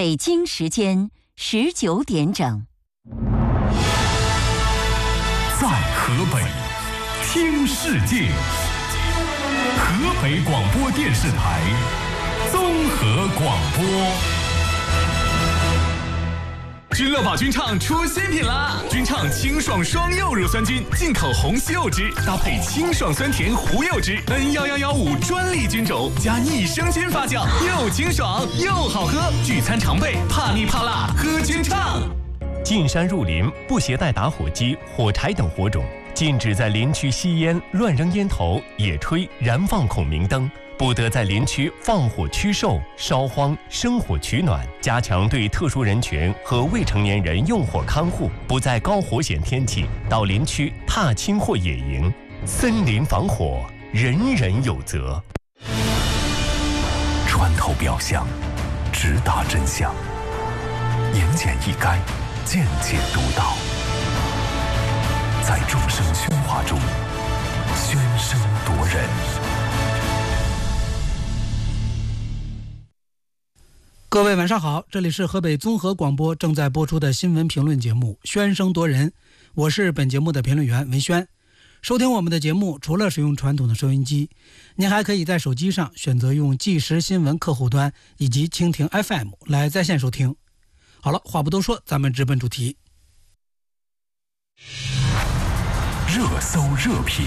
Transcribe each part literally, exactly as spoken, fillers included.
北京时间十九点整。 在河北听世界，河北广播电视台综合广播。君乐宝君畅出新品啦！君畅清爽双柚乳酸菌，进口红西柚汁，搭配清爽酸甜胡柚汁 N 一一一五专利菌种，加益生菌发酵，又清爽又好喝。聚餐常备，怕腻怕辣，喝君畅。 进山入林，不携带打火机、火柴等火种，禁止在林区吸烟、乱扔烟头、野炊、燃放孔明灯。不得在林区放火驱兽、烧荒、生火取暖，加强对特殊人群和未成年人用火看护，不在高火险天气到林区踏青或野营。森林防火，人人有责。 穿透表象，直达真相，言简意赅，见解独到，在众生喧哗中喧声夺人。 各位晚上好，这里是河北综合广播正在播出的新闻评论节目《喧声夺人》，我是本节目的评论员文轩。收听我们的节目，除了使用传统的收音机，您还可以在手机上选择用即时新闻客户端以及蜻蜓 F M 来在线收听。好了，话不多说，咱们直奔主题。 热搜热评，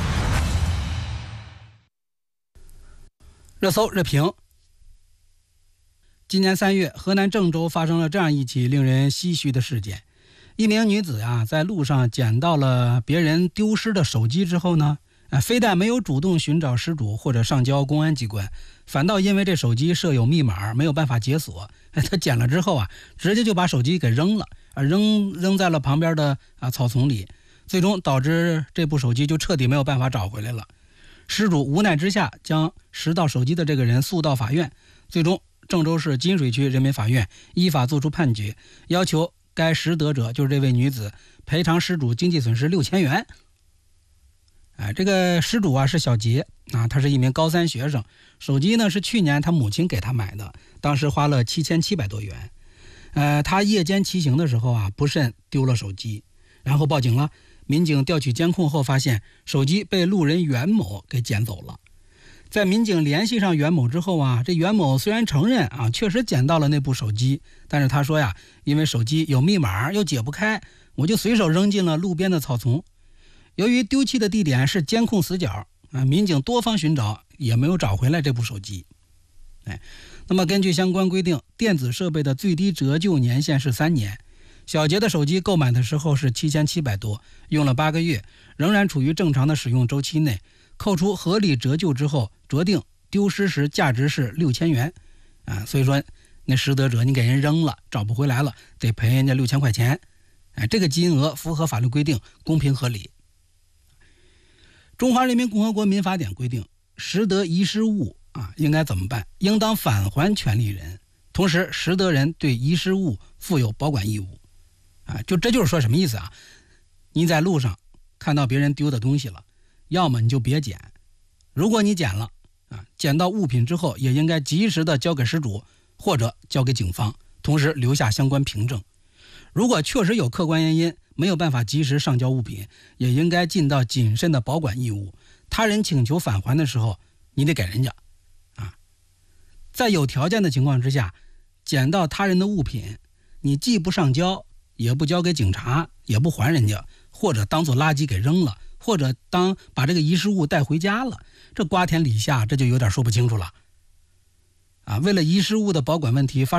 热搜热评。今年三月，河南郑州发生了这样一起令人唏嘘的事件。一名女子啊，在路上捡到了别人丢失的手机之后呢，啊，非但没有主动寻找失主或者上交公安机关，反倒因为这手机设有密码，没有办法解锁，她捡了之后啊，直接就把手机给扔了，啊，扔扔在了旁边的啊草丛里，最终导致这部手机就彻底没有办法找回来了。失主无奈之下，将拾到手机的这个人诉到法院，最终郑州市金水区人民法院依法作出判决，要求该拾得者，就是这位女子，赔偿失主经济损失六千元。哎，这个失主啊是小杰啊，他是一名高三学生，手机呢是去年他母亲给他买的，当时花了七千七百多元。呃，他夜间骑行的时候啊，不慎丢了手机，然后报警了。民警调取监控后发现，手机被路人袁某给捡走了。在民警联系上袁某之后啊，这袁某虽然承认啊确实捡到了那部手机，但是他说呀，因为手机有密码又解不开，我就随手扔进了路边的草丛。由于丢弃的地点是监控死角啊，民警多方寻找也没有找回来这部手机。哎，那么根据相关规定，电子设备的最低折旧年限是三年。小杰的手机购买的时候是七千七百多，用了八个月，仍然处于正常的使用周期内。扣除合理折旧之后，酌定丢失时价值是六千元，啊，所以说那拾得者你给人扔了，找不回来了，得赔人家六千块钱，哎，这个金额符合法律规定，公平合理。中华人民共和国民法典规定，拾得遗失物啊，应该怎么办？应当返还权利人，同时拾得人对遗失物负有保管义务，啊，就这就是说什么意思啊？你在路上看到别人丢的东西了，要么你就别捡，如果你捡了啊，捡到物品之后也应该及时的交给失主或者交给警方，同时留下相关凭证。如果确实有客观原因没有办法及时上交物品，也应该尽到谨慎的保管义务。他人请求返还的时候，你得给人家啊。在有条件的情况之下，捡到他人的物品，你既不上交，也不交给警察，也不还人家，或者当做垃圾给扔了，或者当把这个遗失物带回家了，这瓜田李下，这就有点说不清楚了啊。为了遗失物的保管问题发